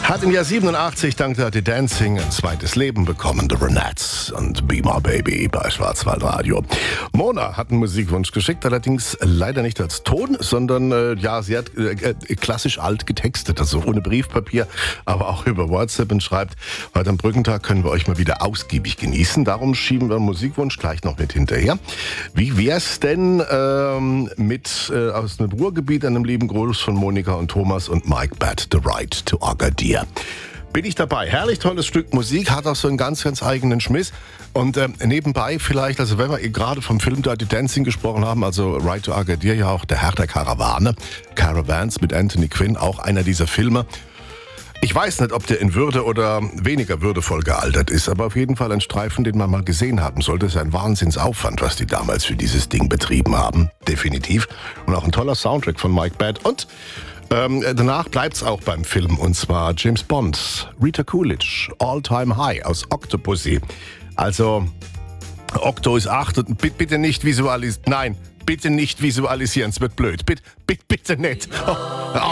Hat im Jahr 87 dank Dirty Dancing ein zweites Leben bekommen, The Ronettes und Be My Baby bei Schwarzwaldradio. Mona hat einen Musikwunsch geschickt, allerdings leider nicht als Ton, sondern sie hat klassisch alt getextet, also ohne Briefpapier, aber auch über WhatsApp und schreibt, heute am Brückentag können wir euch mal wieder ausgiebig genießen, darum schieben wir einen Musikwunsch gleich noch mit hinterher. Wie wär's denn mit aus dem Ruhrgebiet, einem lieben Gruß von Monika und Thomas und Mike Batt, The Right to Agadir. Bin ich dabei. Herrlich tolles Stück Musik, hat auch so einen ganz, ganz eigenen Schmiss. Und nebenbei vielleicht, also wenn wir gerade vom Film Dirty Dancing gesprochen haben, also Right to Agadir, ja auch der Herr der Karawane, Caravans mit Anthony Quinn, auch einer dieser Filme. Ich weiß nicht, ob der in Würde oder weniger würdevoll gealtert ist, aber auf jeden Fall ein Streifen, den man mal gesehen haben sollte. Es ist ein Wahnsinnsaufwand, was die damals für dieses Ding betrieben haben. Definitiv. Und auch ein toller Soundtrack von Mike Batt. Und danach bleibt's auch beim Film, und zwar James Bond, Rita Coolidge, All Time High aus Octopussy. Also, Octo ist 8 und bitte nicht visualisieren. Nein, bitte nicht visualisieren, es wird blöd. Bitte nicht. Oh.